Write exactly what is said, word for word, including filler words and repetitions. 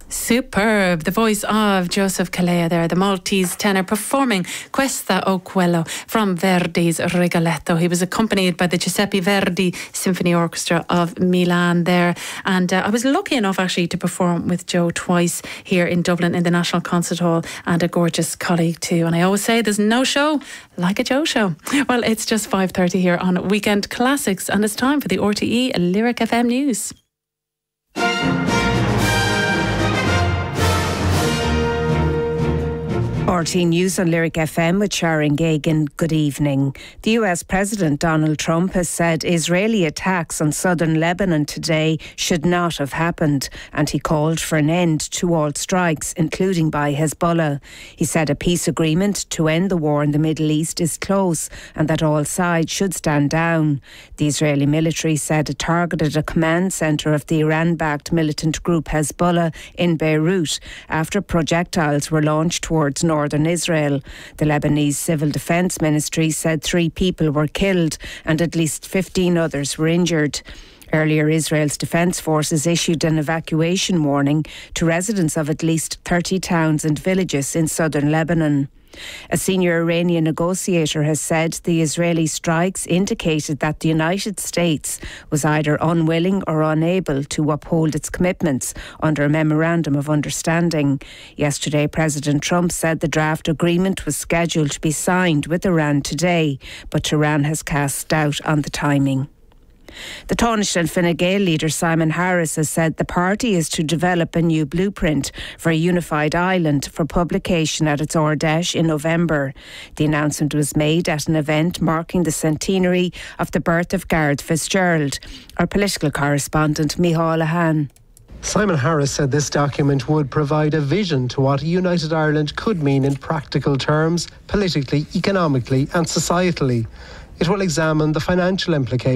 Superb. The voice of Joseph Calleja there, the Maltese tenor performing Questa o Quello from Verdi's Rigoletto. He was accompanied by the Giuseppe Verdi Symphony Orchestra of Milan there. And uh, I was lucky enough actually to perform with Joe twice here in Dublin in the National Concert Hall, and a gorgeous colleague too. And I always say there's no show like a Joe show. Well, it's just five thirty here on Weekend Classics, and it's time for the R T E Lyric F M News. R T News on Lyric F M with Sharon Gagan. Good evening. The U S President Donald Trump has said Israeli attacks on southern Lebanon today should not have happened, and he called for an end to all strikes, including by Hezbollah. He said a peace agreement to end the war in the Middle East is close and that all sides should stand down. The Israeli military said it targeted a command centre of the Iran-backed militant group Hezbollah in Beirut after projectiles were launched towards northern Northern Israel. The Lebanese Civil Defence Ministry said three people were killed and at least fifteen others were injured. Earlier, Israel's defence forces issued an evacuation warning to residents of at least thirty towns and villages in southern Lebanon. A senior Iranian negotiator has said the Israeli strikes indicated that the United States was either unwilling or unable to uphold its commitments under a memorandum of understanding. Yesterday, President Trump said the draft agreement was scheduled to be signed with Iran today, but Tehran has cast doubt on the timing. The Taoiseach and Fine Gael leader Simon Harris has said the party is to develop a new blueprint for a unified Ireland for publication at its Ard Fheis in November. The announcement was made at an event marking the centenary of the birth of Garret Fitzgerald. Our political correspondent Micheál Lehane. Simon Harris said this document would provide a vision to what a united Ireland could mean in practical terms, politically, economically and societally. It will examine the financial implications